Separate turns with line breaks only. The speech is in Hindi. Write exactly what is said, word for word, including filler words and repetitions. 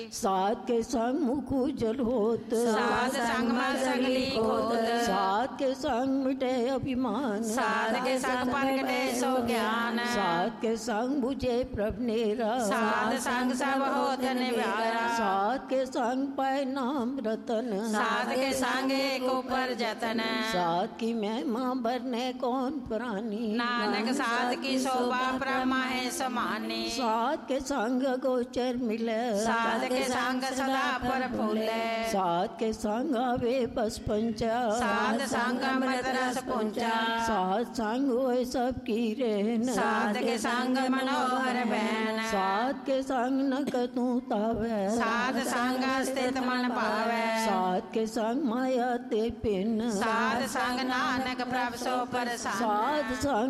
साध के संग मुख उज्जल होत,
साध संग में सगली खोत,
साध के संग मिटे अभिमान,
साध के संग प्रगटे सो ज्ञान,
साध के संग बुझे प्रभ नेरा,
साध संग सब होत निवारा,
साध के संग पाए नाम रतन,
साध के संग एक ऊपर जतन,
साध की महिमा बरने कौन प्राणी,
नानक साध की शोभा ब्रह्मा है समानी,
साध के संग गोचर मिले,
साध के संग सदा पर फूले,
साध के संग आवे बस पंचा,
साध संग अमृत रस पुंचा,
साध संग होए सबकी रहन,
साध के संग मनोहर बहन,
साध के संग न कतू तावे,
साध संग स्थित मन पावे,
साध के संग माया ते पिन,
साध संग नानक प्रभ सो पर
साध संग